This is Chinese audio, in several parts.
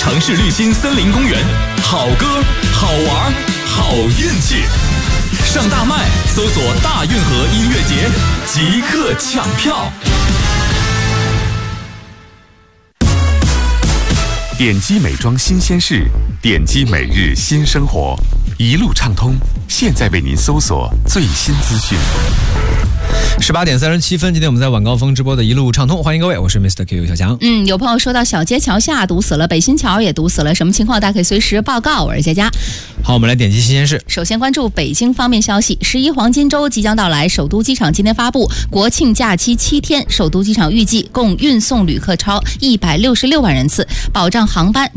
城市绿心森林公园，好歌、好玩、好运气。上大麦搜索大运河音乐节，即刻抢票。点击美妆新鲜事，点击每日新生活，一路畅通。现在为您搜索最新资讯。 18点37分，今天我们在晚高峰直播的一路畅通，欢迎各位，我是 Mr. Q 小强。 有朋友说到小街桥下堵死了，北新桥也堵死了，什么情况？大家可以随时报告。我是佳佳。 好，我们来点击新鲜事。 首先关注北京方面消息，11黄金周即将到来，首都机场今天发布，国庆假期7天，首都机场预计共运送旅客超166万人次，保障航班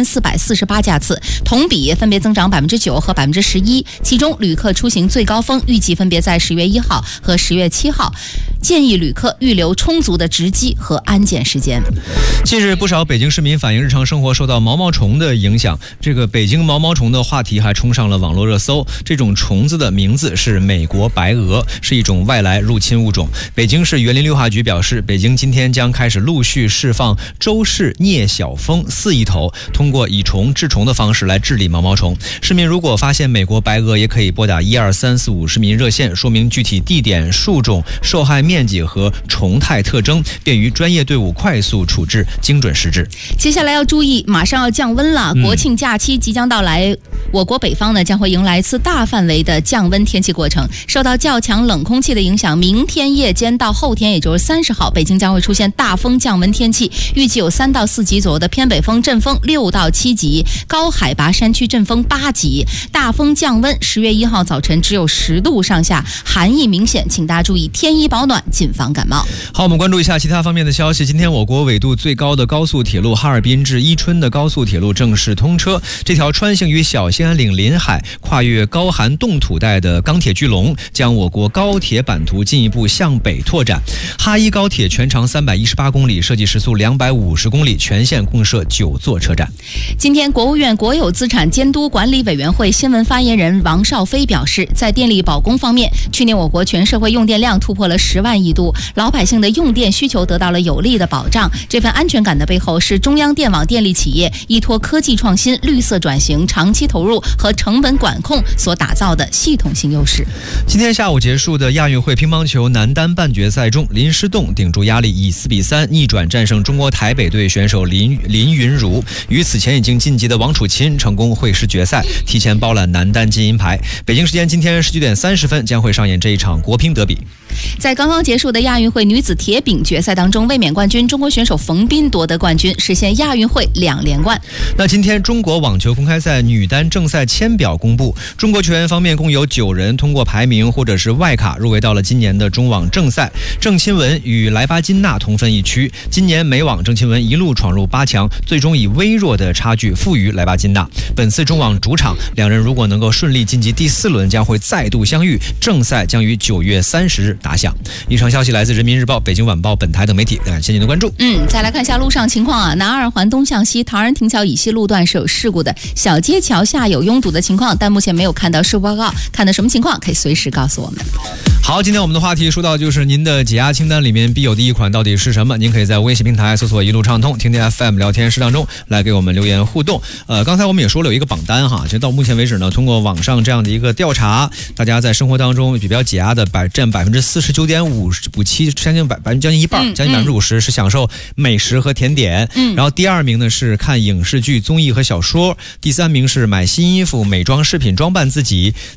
9448架次，同比分别增长9%和11%。其中旅客出行最高峰预计分别在10月1号和10月7号，建议旅客预留充足的值机和安检时间。 近日，不少北京市民反映日常生活受到毛毛虫的影响，这个北京毛毛虫的话题还冲上了网络热搜。这种虫子的名字是美国白蛾，是一种外来入侵物种。北京市园林绿化局表示，北京今天将开始陆续释放周氏镍小蜂4亿头，通过以虫治虫的方式来治理毛毛虫。市民如果发现美国白蛾，也可以拨打12345市民热线，说明具体地点、树种、受害面积和虫态特征，便于专业队伍快速处置，精准施治。 接下来要注意，马上要降温了，国庆假期即将到来，我国北方呢将会迎来一次大范围的降温天气过程。受到较强冷空气的影响，明天夜间到后天，也就是30号，北京将会出现大风降温天气，预计有3到4级左右的偏北风，阵风6到7级，高海拔山区阵风8级。大风降温，10月1号早晨只有10度上下，寒意明显，请大家注意添衣保暖，谨防感冒。 好，我们关注一下其他方面的消息。今天我国纬度最高的高速铁路哈尔滨至伊春的高速铁路正式通车，这条穿行于小兴安岭临海、跨越高寒冻土带的钢铁巨龙，将我国高铁版图进一步向北拓展。哈伊高铁全长318公里，设计时速250公里，全线共设9座车站。 今天，国务院国有资产监督管理委员会新闻发言人王少飞表示，在电力保供方面，去年我国全社会用电量突破了10万亿度，老百姓的用电需求得到了有力的保障。这份安全感的背后，是中央电网电力企业依托科技创新、绿色转型、长期投入和成本管控所打造的系统性优势。 今天下午结束的亚运会乒乓球男单半决赛中，林诗栋顶住压力，以4比3逆转战胜中国台北队选手林云如，与此前已经晋级的王楚钦成功会师决赛，提前包揽男单金银牌。北京时间今天19点30分将会上演这一场国乒德比。 在刚刚结束的亚运会女子铁饼决赛当中，卫冕冠军中国选手冯彬夺得冠军，实现亚运会2连冠。 那今天中国网球公开赛女单正赛签表公布，中国球员方面共有9人通过排名或者是外卡入围到了今年的中网正赛。郑钦文与莱巴金娜同分一区，今年美网郑钦文一路闯入8强，最终以微弱的差距负于莱巴金娜。本次中网主场，两人如果能够顺利晋级第4轮，将会再度相遇，正赛将于9月30日打响。以上消息来自人民日报、北京晚报、本台等媒体，感谢您的关注。 再来看一下路上情况啊，南二环东向西唐人亭桥以西路段是有事故的，小街桥下有拥堵的情况，但目前没有看到事故报告，看到什么情况可以随时告诉我们。 好，今天我们的话题说到就是您的解压清单里面必有的一款到底是什么？您可以在微信平台搜索一路畅通、听听 FM 聊天室当中来给我们留言互动。刚才我们也说了有一个榜单哈，其实到目前为止呢，通过网上这样的一个调查，大家在生活当中比较解压的占49.57%，将近一半，将近50%是享受美食和甜点。然后第2名呢是看影视剧、综艺和小说，第3名是买新衣服、美妆饰品装扮自己，